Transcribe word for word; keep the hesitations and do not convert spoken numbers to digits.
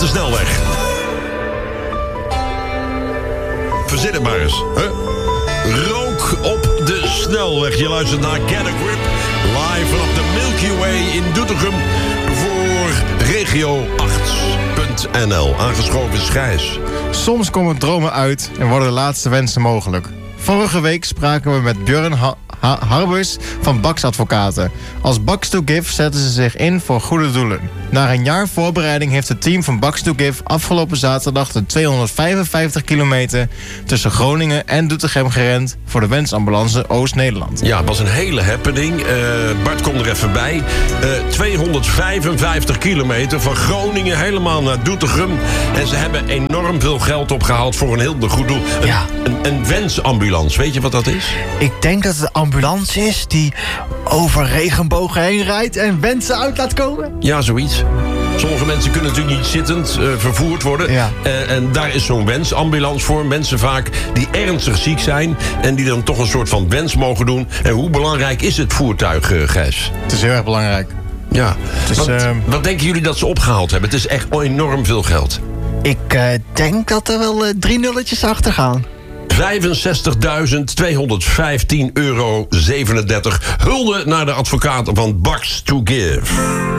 de snelweg. Verzin het maar eens. Huh? Rook op de snelweg. Je luistert naar Get a Grip. Live vanaf de Milky Way in Doetinchem. Voor regio acht punt n l. Aangeschoven is Gijs. Soms komen dromen uit en worden de laatste wensen mogelijk. Vorige week spraken we met Björn ha- ha- Harbers van Bax Advocaten. Als Bax to Give zetten ze zich in voor goede doelen. Na een jaar voorbereiding heeft het team van Bax to Give afgelopen zaterdag de tweehonderdvijfenvijftig kilometer tussen Groningen en Doetinchem gerend voor de Wensambulance Oost-Nederland. Ja, het was een hele happening. Uh, Bart komt er even bij. Uh, tweehonderdvijfenvijftig kilometer van Groningen helemaal naar Doetinchem. En ze hebben enorm veel geld opgehaald voor een heel goed doel. Een, Ja. een, een wensambulance, weet je wat dat is? Ik denk dat het de ambulance is die over regenbogen heen rijdt en wensen uit laat komen. Ja, zoiets. Sommige mensen kunnen natuurlijk niet zittend uh, vervoerd worden. Ja. Uh, en daar is zo'n wensambulance voor. Mensen vaak die ernstig ziek zijn en die dan toch een soort van wens mogen doen. En hoe belangrijk is het voertuig, uh, Gijs? Het is heel erg belangrijk. Ja. Dus, wat, uh, wat denken jullie dat ze opgehaald hebben? Het is echt enorm veel geld. Ik uh, denk dat er wel uh, drie nulletjes achter gaan. vijfenzestigduizend tweehonderdvijftien euro zevenendertig. Hulde naar de advocaten van Bax to Give.